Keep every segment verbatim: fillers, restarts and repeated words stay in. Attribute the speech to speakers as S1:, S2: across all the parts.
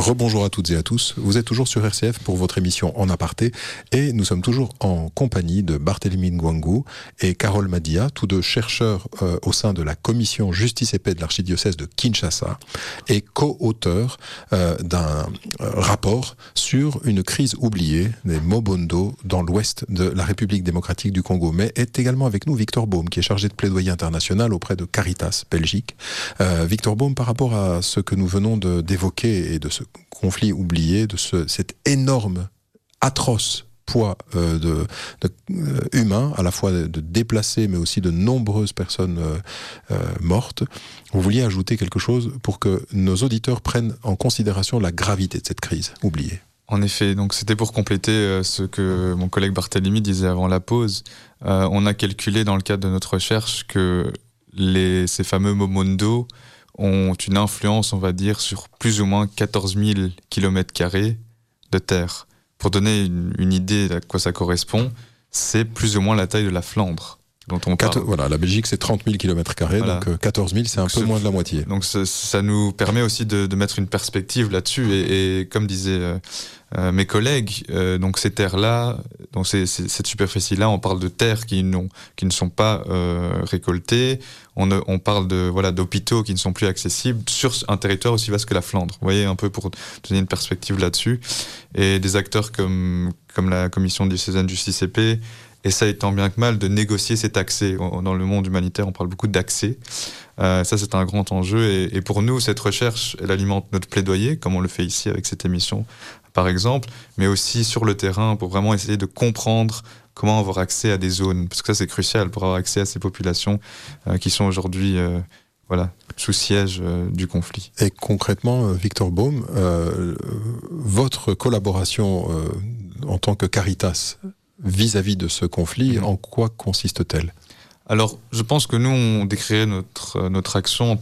S1: Rebonjour à toutes et à tous. Vous êtes toujours sur R C F pour votre émission En Aparté et nous sommes toujours en compagnie de Barthélemy Ngwangu et Carole Madia, tous deux chercheurs euh, au sein de la commission Justice et Paix de l'archidiocèse de Kinshasa et co-auteurs euh, d'un euh, rapport sur une crise oubliée des Mobondo dans l'ouest de la République démocratique du Congo. Mais est également avec nous Victor Baume, qui est chargé de plaidoyer international auprès de Caritas Belgique. Euh, Victor Baume, par rapport à ce que nous venons de, d'évoquer et de ce conflit oublié, de ce, cet énorme, atroce poids euh, de, de, euh, humain, à la fois de, de déplacés, mais aussi de nombreuses personnes euh, euh, mortes. Vous vouliez ajouter quelque chose pour que nos auditeurs prennent en considération la gravité de cette crise oubliée.
S2: En effet, donc c'était pour compléter euh, ce que mon collègue Barthélemy disait avant la pause. Euh, on a calculé dans le cadre de notre recherche que les, ces fameux Mobondo ont une influence, on va dire, sur plus ou moins quatorze mille kilomètres carrés de terre. Pour donner une, une idée à quoi ça correspond, c'est plus ou moins la taille de la Flandre dont on parle.
S1: Quatre, voilà, la Belgique c'est trente mille kilomètres carrés, voilà. Donc euh, quatorze mille c'est un donc peu ce, moins de la moitié.
S2: Donc ce, ça nous permet aussi de, de mettre une perspective là-dessus et, et comme disaient euh, euh, mes collègues, euh, donc ces terres-là, donc ces, ces, cette superficie-là, on parle de terres qui, n'ont, qui ne sont pas euh, récoltées, on, on parle de, voilà, d'hôpitaux qui ne sont plus accessibles sur un territoire aussi vaste que la Flandre. Vous voyez, un peu pour donner une perspective là-dessus. Et des acteurs comme, comme la Commission diocésaine Justice et Paix essaye tant bien que mal de négocier cet accès. Dans le monde humanitaire, on parle beaucoup d'accès. Euh, ça, c'est un grand enjeu. Et, et pour nous, cette recherche, elle alimente notre plaidoyer, comme on le fait ici avec cette émission, par exemple, mais aussi sur le terrain pour vraiment essayer de comprendre comment avoir accès à des zones. Parce que ça, c'est crucial pour avoir accès à ces populations euh, qui sont aujourd'hui euh, voilà, sous siège euh, du conflit.
S1: Et concrètement, Victor Baume, euh, votre collaboration euh, en tant que Caritas vis-à-vis de ce conflit, mmh. en quoi consiste-t-elle ?
S2: Alors, je pense que nous, on décrirait notre, notre action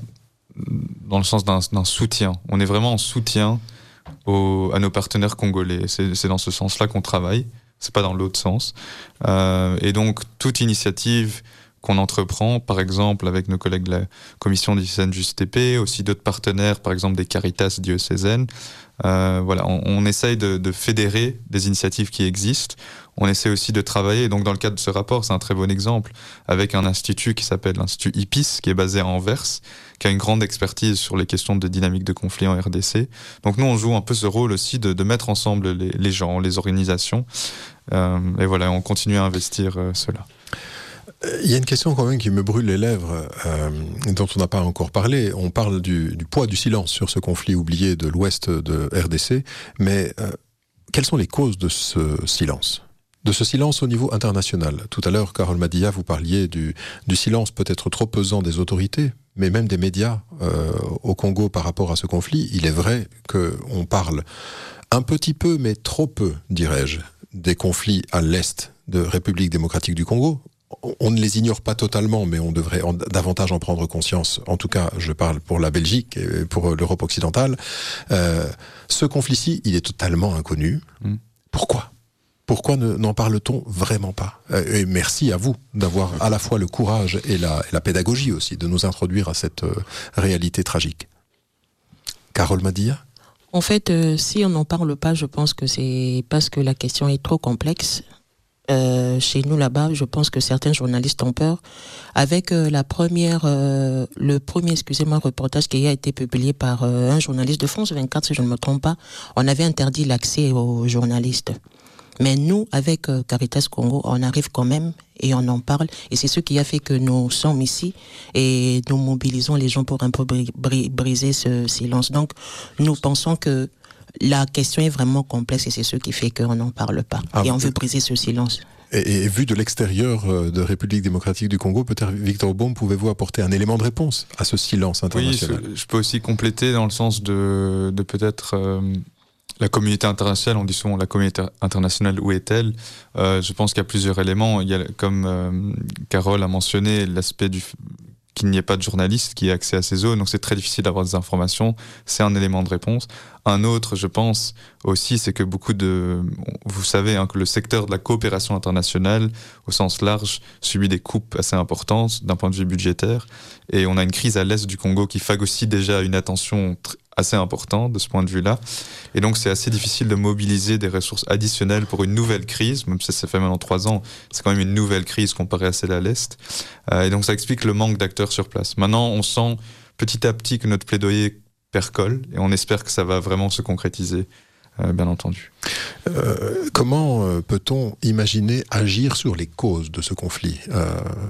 S2: dans le sens d'un, d'un soutien. On est vraiment en soutien aux, à nos partenaires congolais. C'est, c'est dans ce sens-là qu'on travaille, c'est pas dans l'autre sens. Euh, et donc, toute initiative qu'on entreprend, par exemple avec nos collègues de la Commission diocésaine Justice et Paix, aussi d'autres partenaires, par exemple des Caritas diocésaines, euh, voilà, on, on essaye de, de fédérer des initiatives qui existent. On essaie aussi de travailler, donc dans le cadre de ce rapport, c'est un très bon exemple, avec un institut qui s'appelle l'Institut I P I S, qui est basé à Anvers, qui a une grande expertise sur les questions de dynamique de conflit en R D C. Donc nous, on joue un peu ce rôle aussi de, de mettre ensemble les, les gens, les organisations, euh, et voilà, on continue à investir euh, cela.
S1: Il y a une question quand même qui me brûle les lèvres, euh, dont on n'a pas encore parlé. On parle du, du poids du silence sur ce conflit oublié de l'ouest de R D C, mais euh, quelles sont les causes de ce silence ? De ce silence au niveau international. Tout à l'heure, Carole Madia, vous parliez du, du silence peut-être trop pesant des autorités, mais même des médias euh, au Congo par rapport à ce conflit. Il est vrai qu'on parle un petit peu, mais trop peu, dirais-je, des conflits à l'est de République démocratique du Congo. On ne les ignore pas totalement, mais on devrait en, davantage en prendre conscience. En tout cas, je parle pour la Belgique et pour l'Europe occidentale. Euh, ce conflit-ci, il est totalement inconnu. Mm. Pourquoi ? Pourquoi ne, n'en parle-t-on vraiment pas ? Et merci à vous d'avoir à la fois le courage et la, et la pédagogie aussi, de nous introduire à cette euh, réalité tragique. Carole Madia ?
S3: En fait, euh, si on n'en parle pas, je pense que c'est parce que la question est trop complexe. Euh, chez nous là-bas, je pense que certains journalistes ont peur. Avec euh, la première, euh, le premier, excusez-moi, reportage qui a été publié par euh, un journaliste de France vingt-quatre, si je ne me trompe pas, on avait interdit l'accès aux journalistes. Mais nous, avec euh, Caritas Congo, on arrive quand même et on en parle. Et c'est ce qui a fait que nous sommes ici et nous mobilisons les gens pour un peu bri- bri- briser ce silence. Donc, nous pensons que la question est vraiment complexe et c'est ce qui fait qu'on n'en parle pas. Ah, et on veut briser ce silence.
S1: Et, et vu de l'extérieur de République démocratique du Congo, peut-être, Victor Baume, pouvez-vous apporter un élément de réponse à ce silence international ?
S2: Oui, je peux aussi compléter dans le sens de, de peut-être... Euh, la communauté internationale, on dit souvent la communauté internationale, où est-elle ? euh, Je pense qu'il y a plusieurs éléments. Il y a, comme euh, Carole a mentionné, l'aspect du qu'il n'y ait pas de journalistes qui aient accès à ces zones, donc c'est très difficile d'avoir des informations, c'est un élément de réponse. Un autre, je pense, aussi, c'est que beaucoup de... Vous savez hein, que le secteur de la coopération internationale, au sens large, subit des coupes assez importantes d'un point de vue budgétaire, et on a une crise à l'est du Congo qui phagocyte déjà une attention tr- assez important de ce point de vue-là. Et donc, c'est assez difficile de mobiliser des ressources additionnelles pour une nouvelle crise, même si ça fait maintenant trois ans, c'est quand même une nouvelle crise comparée à celle à l'Est. Euh, et donc, ça explique le manque d'acteurs sur place. Maintenant, on sent petit à petit que notre plaidoyer percole et on espère que ça va vraiment se concrétiser, euh, bien entendu.
S1: Euh, comment euh, peut-on imaginer agir sur les causes de ce conflit ? euh...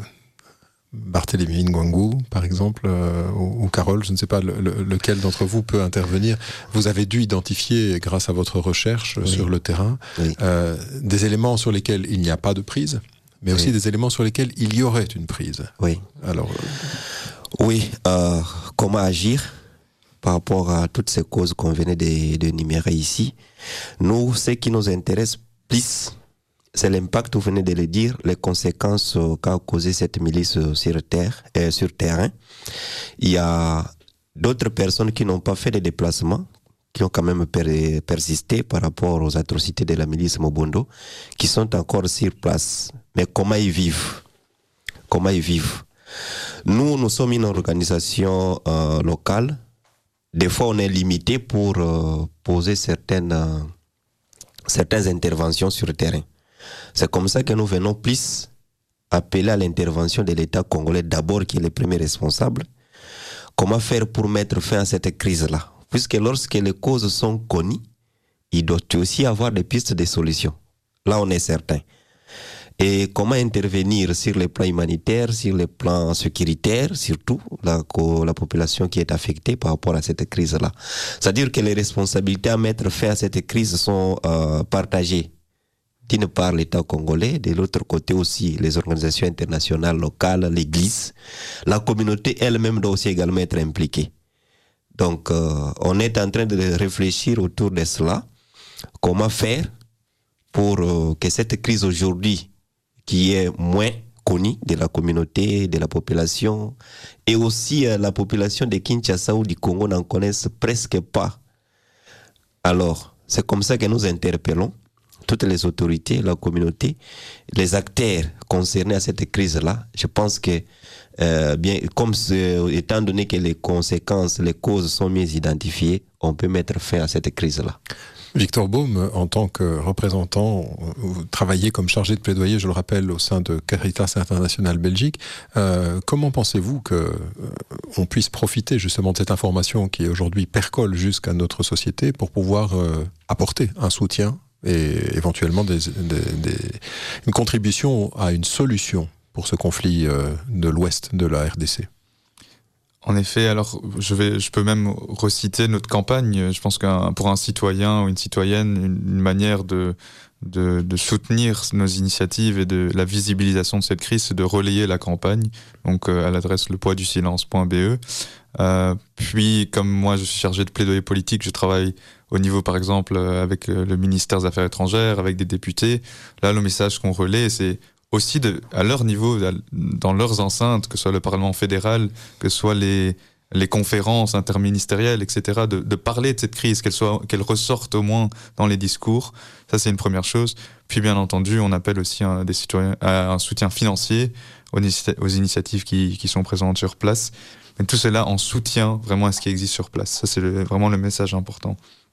S1: Barthélémy Ngwangu, par exemple, euh, ou, ou Carole, je ne sais pas le, le, lequel d'entre vous peut intervenir. Vous avez dû identifier, grâce à votre recherche oui. sur le terrain, oui. euh, des éléments sur lesquels il n'y a pas de prise, mais aussi oui. des éléments sur lesquels il y aurait une prise.
S4: Oui.
S1: Alors, euh...
S4: oui. Euh, comment agir par rapport à toutes ces causes qu'on venait de, de numérer ici? Nous, ce qui nous intéresse plus, c'est l'impact, vous venez de le dire, les conséquences euh, qu'a causé cette milice euh, sur terre, euh, sur terrain. Il y a d'autres personnes qui n'ont pas fait de déplacements, qui ont quand même per- persisté par rapport aux atrocités de la milice Mobondo, qui sont encore sur place. Mais comment ils vivent? Comment ils vivent? Nous, nous sommes une organisation euh, locale. Des fois, on est limité pour euh, poser certaines, euh, certaines interventions sur le terrain. C'est comme ça que nous venons plus appeler à l'intervention de l'État congolais d'abord, qui est le premier responsable. Comment faire pour mettre fin à cette crise-là? Puisque lorsque les causes sont connues, il doit aussi avoir des pistes de solutions. Là, on est certain. Et comment intervenir sur les plans humanitaires, sur les plans sécuritaires, surtout la, la population qui est affectée par rapport à cette crise-là. C'est-à-dire que les responsabilités à mettre fin à cette crise sont euh, partagées. D'une part l'État congolais, de l'autre côté aussi les organisations internationales locales, l'Église. La communauté elle-même doit aussi également être impliquée. Donc euh, on est en train de réfléchir autour de cela. Comment faire pour euh, que cette crise aujourd'hui, qui est moins connue de la communauté, de la population, et aussi euh, la population de Kinshasa ou du Congo n'en connaissent presque pas. Alors, c'est comme ça que nous interpellons toutes les autorités, la communauté, les acteurs concernés à cette crise-là. Je pense que, euh, bien, comme étant donné que les conséquences, les causes sont mieux identifiées, on peut mettre fin à cette crise-là.
S1: Victor Baume, en tant que représentant, vous travaillez comme chargé de plaidoyer, je le rappelle, au sein de Caritas International Belgique. Euh, comment pensez-vous qu'on euh, puisse profiter justement de cette information qui aujourd'hui percole jusqu'à notre société pour pouvoir euh, apporter un soutien et éventuellement des, des, des, une contribution à une solution pour ce conflit euh, de l'Ouest de la R D C?
S2: En effet, alors je vais, je peux même reciter notre campagne. Je pense que pour un citoyen ou une citoyenne, une, une manière de, de, de soutenir nos initiatives et de la visibilisation de cette crise, c'est de relayer la campagne. Donc euh, à l'adresse le poids du silence point b e. Euh, puis, comme moi, je suis chargé de plaidoyer politique, je travaille au niveau, par exemple, avec le ministère des Affaires étrangères, avec des députés. Là, le message qu'on relaie, c'est aussi de, à leur niveau, dans leurs enceintes, que ce soit le Parlement fédéral, que ce soit les, les conférences interministérielles, et cetera, de, de parler de cette crise, qu'elle soit, qu'elle ressorte au moins dans les discours. Ça, c'est une première chose. Puis, bien entendu, on appelle aussi un, des citoyens, à un soutien financier aux, aux initiatives qui, qui sont présentes sur place. Mais tout cela en soutien vraiment à ce qui existe sur place. Ça, c'est le, vraiment le message important.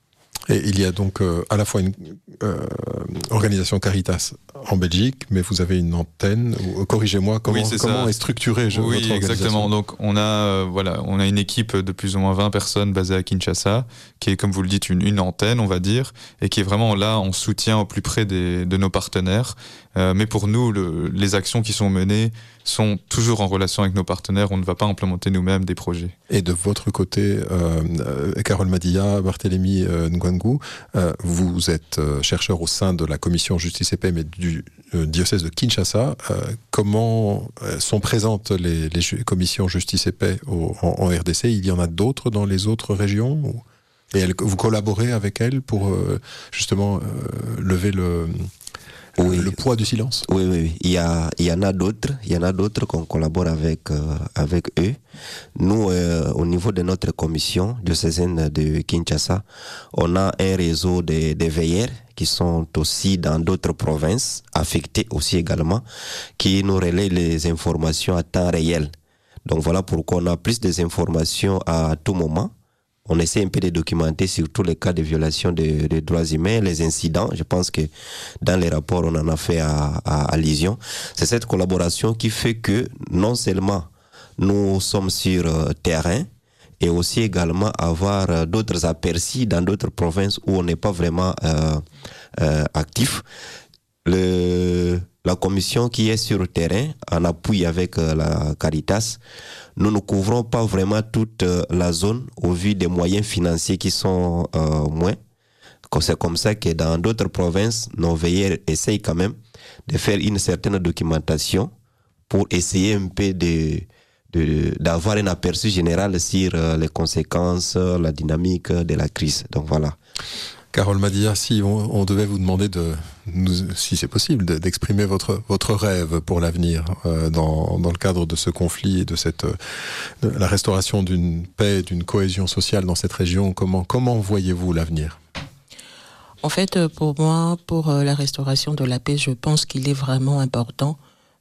S1: Et il y a donc euh, à la fois une euh, organisation Caritas en Belgique, mais vous avez une antenne. Ou, corrigez-moi, comment, oui, comment est structurée je,
S2: oui,
S1: votre organisation?
S2: Exactement. Donc on a euh, voilà, on a une équipe de plus ou moins vingt personnes basée à Kinshasa, qui est, comme vous le dites, une, une antenne, on va dire, et qui est vraiment là en soutien au plus près des, de nos partenaires. Euh, mais pour nous, le, les actions qui sont menées sont toujours en relation avec nos partenaires. On ne va pas implémenter nous-mêmes des projets.
S1: Et de votre côté, euh, Carole Madia, Barthélémy euh, Ngwangu, euh, vous êtes euh, chercheur au sein de la commission Justice et Paix, mais du euh, diocèse de Kinshasa. Euh, comment euh, sont présentes les, les ju- commissions Justice et Paix au, en, en R D C? Il y en a d'autres dans les autres régions ou... Et elles, vous collaborez avec elles pour euh, justement euh, lever le... Oui. Le poids du silence.
S4: Oui, oui, oui. Il y a, il y en a d'autres. Il y en a d'autres qu'on collabore avec, euh, avec eux. Nous, euh, au niveau de notre commission diocésaine de Kinshasa, on a un réseau de, de veilleurs qui sont aussi dans d'autres provinces, affectées aussi également, qui nous relaient les informations à temps réel. Donc voilà pourquoi on a plus des informations à tout moment. on essaie un peu de documenter sur tous les cas de violation des de droits humains, les incidents. Je pense que dans les rapports, on en a fait à, à, à Lyon. C'est cette collaboration qui fait que non seulement nous sommes sur euh, terrain, et aussi également avoir euh, d'autres aperçus dans d'autres provinces où on n'est pas vraiment euh, euh, actif. Le, la commission qui est sur le terrain, en appui avec euh, la Caritas, nous ne couvrons pas vraiment toute euh, la zone au vu des moyens financiers qui sont euh, moins. C'est comme ça que dans d'autres provinces, nos veilleurs essayent quand même de faire une certaine documentation pour essayer un peu de... De, d'avoir un aperçu général sur euh, les conséquences, euh, la dynamique de la crise. Donc voilà.
S1: Carole Madia, si on, on devait vous demander, de, nous, si c'est possible, de, d'exprimer votre, votre rêve pour l'avenir euh, dans, dans le cadre de ce conflit et de, cette, de la restauration d'une paix, d'une cohésion sociale dans cette région, comment, comment voyez-vous l'avenir ?
S3: En fait, pour moi, pour la restauration de la paix, je pense qu'il est vraiment important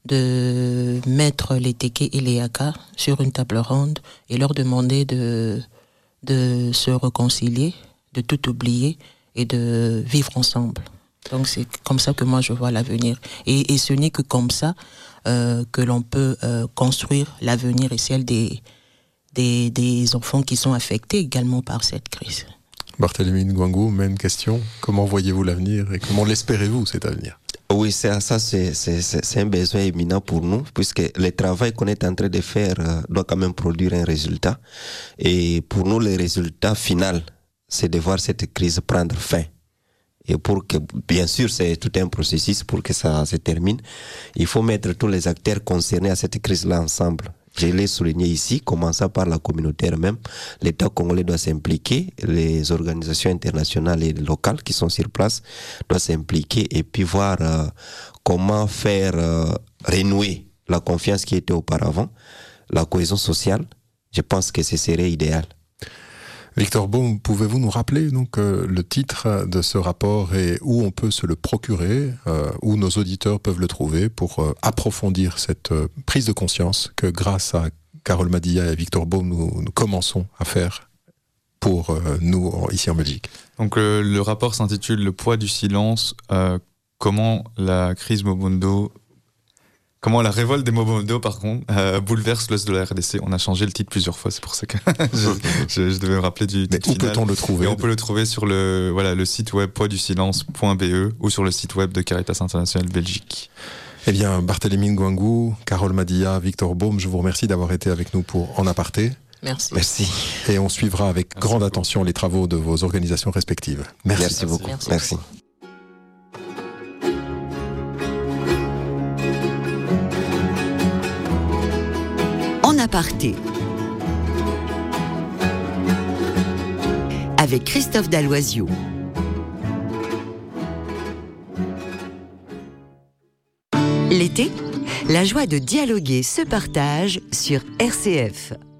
S3: de mettre les Téké et les Yaka sur une table ronde et leur demander de, de se réconcilier, de tout oublier et de vivre ensemble. Donc c'est comme ça que moi je vois l'avenir. Et, et ce n'est que comme ça euh, que l'on peut euh, construire l'avenir et celle des, des, des enfants qui sont affectés également par cette crise.
S1: Barthélémy Ngwangu, même question. Comment voyez-vous l'avenir et comment l'espérez-vous cet avenir ?
S4: Oui, c'est, ça c'est, c'est, c'est un besoin éminent pour nous, puisque le travail qu'on est en train de faire euh, doit quand même produire un résultat. Et pour nous, le résultat final, c'est de voir cette crise prendre fin. Et pour que, bien sûr, c'est tout un processus pour que ça se termine. Il faut mettre tous les acteurs concernés à cette crise-là ensemble. Je l'ai souligné ici, commençant par la communauté elle-même. L'État congolais doit s'impliquer, les organisations internationales et locales qui sont sur place doivent s'impliquer et puis voir euh, comment faire euh, renouer la confiance qui était auparavant, la cohésion sociale. Je pense que ce serait idéal.
S1: Victor Baume, pouvez-vous nous rappeler donc euh, le titre de ce rapport et où on peut se le procurer, euh, où nos auditeurs peuvent le trouver pour euh, approfondir cette euh, prise de conscience que grâce à Carole Madia et Victor Baume, nous, nous commençons à faire pour euh, nous ici en Belgique.
S2: Donc euh, le rapport s'intitule « Le poids du silence euh, », comment la crise Mobondo... Comment la révolte des Mobondo, par contre, euh, bouleverse l'Ouest de la R D C. On a changé le titre plusieurs fois, c'est pour ça que je, je, je devais me rappeler du titre.
S1: Mais où
S2: final.
S1: peut-on le trouver ?
S2: Et on peut le trouver sur le, voilà, le site web poids du silence point b e ou sur le site web de Caritas International Belgique.
S1: Eh bien, Barthélémy Ngwangu, Carole Madia, Victor Baume, je vous remercie d'avoir été avec nous pour En Aparté.
S3: Merci.
S4: Merci.
S1: Et on suivra avec
S2: Merci
S1: grande
S2: beaucoup.
S1: attention les travaux de vos organisations respectives. Merci,
S4: Merci beaucoup.
S3: Merci.
S4: Merci.
S5: En aparté, avec Christophe Dalloisiot. L'été, la joie de dialoguer se partage sur R C F.